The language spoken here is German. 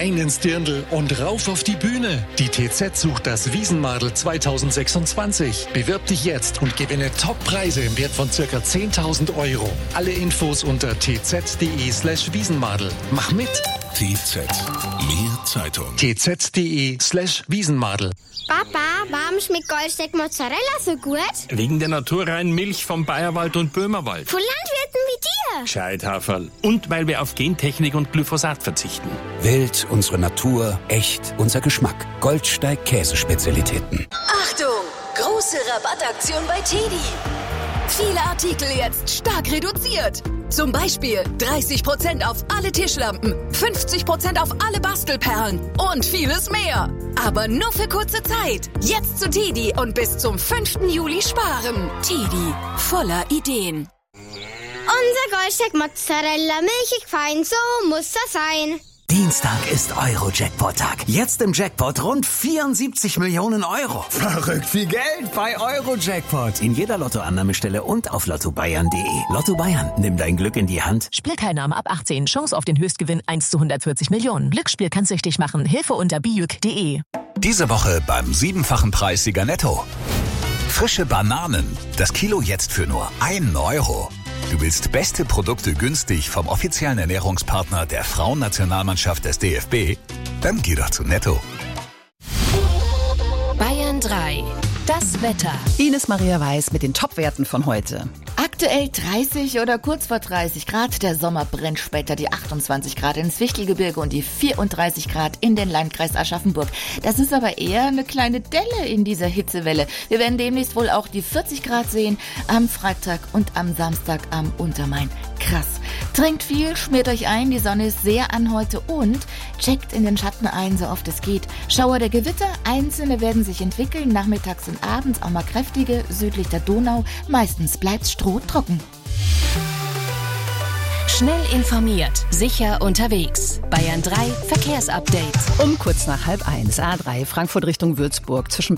Rein ins Dirndl und rauf auf die Bühne. Die TZ sucht das Wiesenmadel 2026. Bewirb dich jetzt und gewinne Top-Preise im Wert von ca. 10.000 €. Alle Infos unter tz.de/Wiesenmadel. Mach mit! TZ. Mehr Zeitung. tz.de/Wiesenmadel. Papa, warum schmeckt Goldsteak Mozzarella so gut? Wegen der naturreinen Milch vom Bayerwald und Böhmerwald. Von Landwirten wie dir. Gescheit, Haferl. Und weil wir auf Gentechnik und Glyphosat verzichten. Wild, unsere Natur, echt, unser Geschmack. Goldsteig Käsespezialitäten. Achtung! Große Rabattaktion bei TEDi. Viele Artikel jetzt stark reduziert. Zum Beispiel 30% auf alle Tischlampen, 50% auf alle Bastelperlen und vieles mehr. Aber nur für kurze Zeit. Jetzt zu TEDi und bis zum 5. Juli sparen. TEDi, voller Ideen. Unser Goldsteak Mozzarella, milchig fein, so muss das sein. Dienstag ist Euro-Jackpot-Tag. Jetzt im Jackpot rund 74 Millionen €. Verrückt viel Geld bei Euro-Jackpot. In jeder Lottoannahmestelle und auf lottobayern.de. Lotto Bayern, nimm dein Glück in die Hand. Spielteilnahme ab 18. Chance auf den Höchstgewinn 1 zu 140 Millionen. Glücksspiel kann süchtig machen. Hilfe unter bijuk.de. Diese Woche beim 7-fachen Preissieger Netto. Frische Bananen. Das Kilo jetzt für nur 1 €. Du willst beste Produkte günstig vom offiziellen Ernährungspartner der Frauennationalmannschaft des DFB? Dann geh doch zu Netto. Bayern 3. Das Wetter. Ines Maria Weiß mit den Top-Werten von heute. Aktuell 30 oder kurz vor 30 Grad. Der Sommer brennt später die 28 Grad ins Fichtelgebirge und die 34 Grad in den Landkreis Aschaffenburg. Das ist aber eher eine kleine Delle in dieser Hitzewelle. Wir werden demnächst wohl auch die 40 Grad sehen am Freitag und am Samstag am Untermain. Krass. Trinkt viel, schmiert euch ein, die Sonne ist sehr an heute und checkt in den Schatten ein, so oft es geht. Schauer der Gewitter, einzelne werden sich entwickeln, nachmittags und abends auch mal kräftige, südlich der Donau. Meistens bleibt's strohtrocken. Schnell informiert, sicher unterwegs. Bayern 3 Verkehrsupdate. Um kurz nach 12:30 A3 Frankfurt Richtung Würzburg zwischen